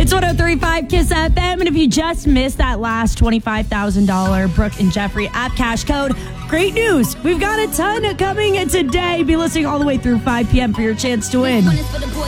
It's 103.5 Kiss FM. And if you just missed that last $25,000 Brooke and Jeffrey app cash code, great news. We've got a ton coming in today. Be listening all the way through 5 p.m. for your chance to win.